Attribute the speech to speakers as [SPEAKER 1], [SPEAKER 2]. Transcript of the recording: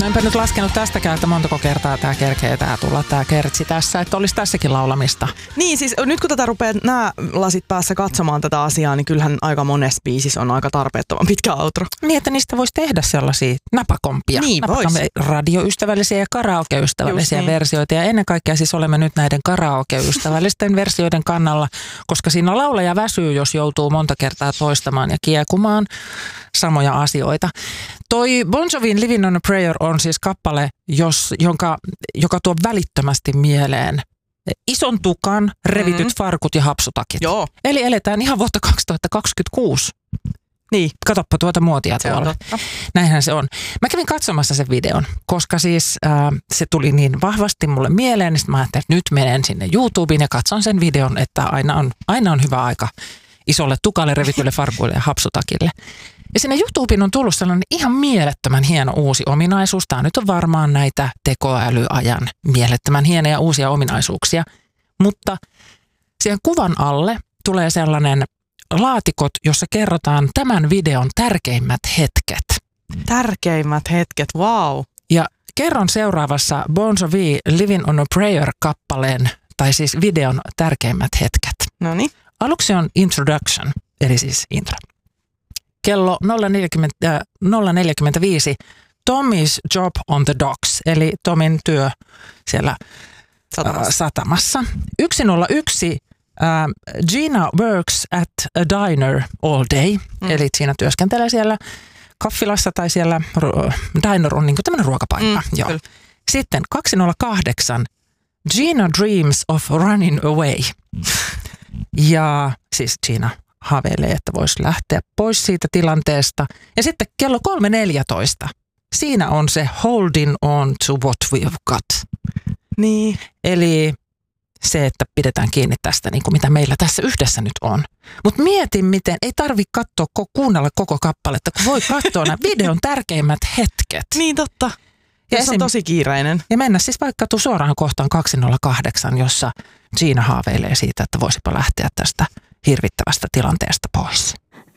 [SPEAKER 1] No enpä nyt laskenut tästäkään, että montako kertaa tää kerkee tulla tää kertsi tässä, että olisi tässäkin laulamista.
[SPEAKER 2] Niin siis nyt kun tätä rupeaa nämä lasit päässä katsomaan tätä asiaa, niin kyllähän aika monessa biisissä on aika tarpeettoman pitkä outro.
[SPEAKER 1] Niin, että niistä voisi tehdä sellaisia napakompia.
[SPEAKER 2] Niin vois.
[SPEAKER 1] Radioystävällisiä ja karaoke-ystävällisiä
[SPEAKER 2] Just niin.
[SPEAKER 1] versioita. Ja ennen kaikkea siis olemme nyt näiden karaoke-ystävällisten versioiden kannalla, koska siinä laulaja väsyy, jos joutuu monta kertaa toistamaan ja kiekumaan samoja asioita. Toi Bon Jovin Living on a Prayer on siis kappale, joka tuo välittömästi mieleen ison tukan, revityt farkut ja hapsutakit.
[SPEAKER 2] Joo.
[SPEAKER 1] Eli eletään ihan vuotta 2026.
[SPEAKER 2] Niin.
[SPEAKER 1] Katoppa tuota muotia tuolla. Näinhän se on. Mä kävin katsomassa sen videon, koska siis se tuli niin vahvasti mulle mieleen, niin mä ajattelin, että nyt menen sinne YouTubeen ja katson sen videon, että aina on hyvä aika isolle tukalle, revitylle farkuille ja hapsutakille. Ja sinne YouTubeen on tullut sellainen ihan mielettömän hieno uusi ominaisuus. Tämä nyt on varmaan näitä tekoälyajan mielettömän hienoja uusia ominaisuuksia. Mutta siihen kuvan alle tulee sellainen laatikot, jossa kerrotaan tämän videon tärkeimmät hetket.
[SPEAKER 2] Tärkeimmät hetket, wow.
[SPEAKER 1] Ja kerron seuraavassa Bon Jovi Living on a Prayer-kappaleen, tai siis videon tärkeimmät hetket.
[SPEAKER 2] Noniin.
[SPEAKER 1] Aluksi on introduction, eli siis intro. Kello 0:45 Tommy's job on the docks, eli Tomin työ siellä satamassa. 1:01 Gina works at a diner all day, eli Gina työskentelee siellä kaffilassa tai siellä, diner on niin kuin tämmöinen ruokapaikka. Joo. Sitten 2:08 Gina dreams of running away. Ja siis Gina haaveilee, että voisi lähteä pois siitä tilanteesta. Ja sitten kello 3:14. Siinä on se holding on to what we've got.
[SPEAKER 2] Niin.
[SPEAKER 1] Eli se, että pidetään kiinni tästä, niin kuin mitä meillä tässä yhdessä nyt on. Mutta mietin, miten ei tarvitse kuunnella koko kappaletta, kun voi katsoa nämä videon tärkeimmät hetket.
[SPEAKER 2] Niin totta. Ja se on tosi kiireinen.
[SPEAKER 1] Ja mennä siis vaikka suoraan kohtaan 2:08, jossa Gina haaveilee siitä, että voisipa lähteä tästä hirvittävästä tilanteesta pois.